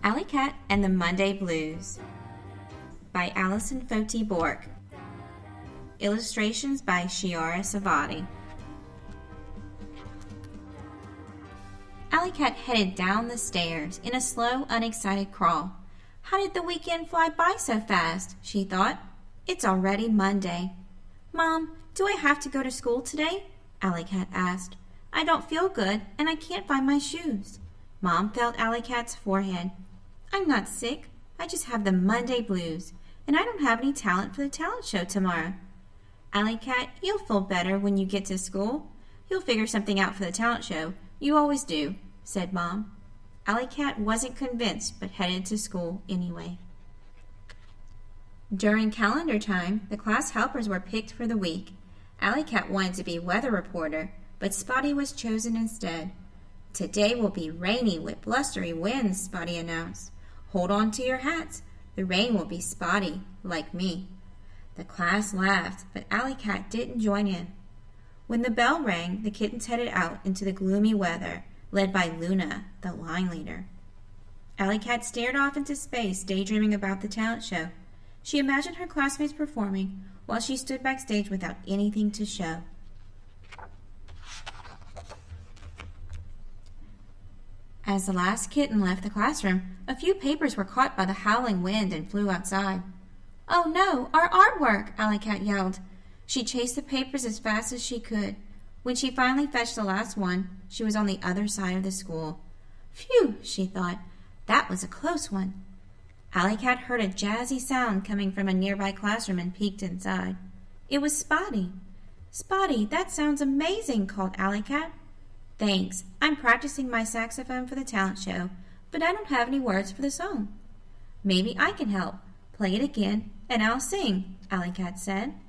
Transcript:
Alley Cat and the Monday Blues by Alison Foti Bork. Illustrations by Chiara Savati. Alley Cat headed down the stairs in a slow, unexcited crawl. How did the weekend fly by so fast? She thought. It's already Monday. Mom, do I have to go to school today? Alley Cat asked. I don't feel good, and I can't find my shoes. Mom felt Alley Cat's forehead. I'm not sick. I just have the Monday blues, and I don't have any talent for the talent show tomorrow. Alley Cat, you'll feel better when you get to school. You'll figure something out for the talent show. You always do, said Mom. Alley Cat wasn't convinced, but headed to school anyway. During calendar time, the class helpers were picked for the week. Alley Cat wanted to be weather reporter, but Spotty was chosen instead. Today will be rainy with blustery winds, Spotty announced. Hold on to your hats. The rain will be spotty, like me. The class laughed, but Alley Cat didn't join in. When the bell rang, the kittens headed out into the gloomy weather, led by Luna, the line leader. Alley Cat stared off into space, daydreaming about the talent show. She imagined her classmates performing, while she stood backstage without anything to show. As the last kitten left the classroom, a few papers were caught by the howling wind and flew outside. Oh no, our artwork! Alley Cat yelled. She chased the papers as fast as she could. When she finally fetched the last one, she was on the other side of the school. Phew, she thought. That was a close one. Alley Cat heard a jazzy sound coming from a nearby classroom and peeked inside. It was Spotty. Spotty, that sounds amazing, called Alley Cat. Thanks. I'm practicing my saxophone for the talent show, but I don't have any words for the song. Maybe I can help. Play it again, and I'll sing, Alley Cat said.